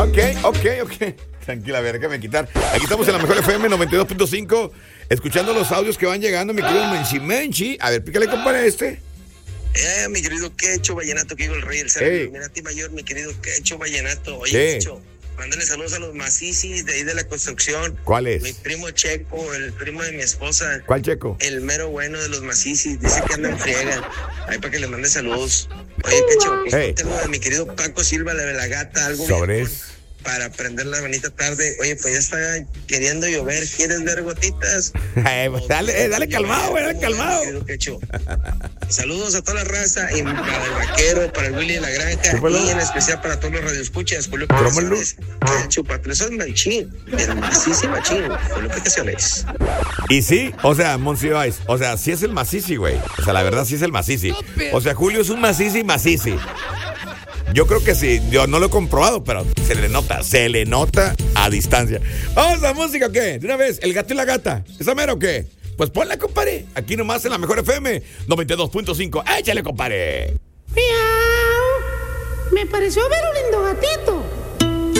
Ok. Tranquila, a ver, déjame quitar. Aquí estamos en la mejor FM 92.5, escuchando los audios que van llegando, mi querido Menchi. A ver, pícale, compadre, Mi querido Quecho Vallenato, que digo el rey del cerro Illuminati mayor, mi querido Quecho Vallenato. Oye, Quecho, mándale saludos a los macisis de ahí de la construcción. ¿Cuál es? Mi primo Checo, el primo de mi esposa. ¿Cuál Checo? El mero bueno de los macisis, dice que anda en friega. Ahí para que le mande saludos. Oye, Quecho, tengo a mi querido Paco Silva de la Gata, algo sobre para prender la bonita tarde. Oye, pues ya está queriendo llover. ¿Quieres ver gotitas? Dale calmado, güey, dale calmado. Saludos a toda la raza y para el vaquero, para el Willy de la Granja y en especial para todos los radioescuchas. Julio Picaciones. Eso es machín. El macizo machín. Julio Picaciones. Y sí, o sea, Monsiváis, o sea, sí es el macizi, güey. O sea, la verdad sí es el macizi. O sea, Julio es un macizi. Yo creo que sí, yo no lo he comprobado, pero se le nota a distancia. Vamos a música, ¿o qué? De una vez, el gato y la gata. ¿Esa mera o qué? Pues ponla, compadre. Aquí nomás en la mejor FM 92.5. ¡Échale, compadre! ¡Miau! Me pareció ver un lindo gatito.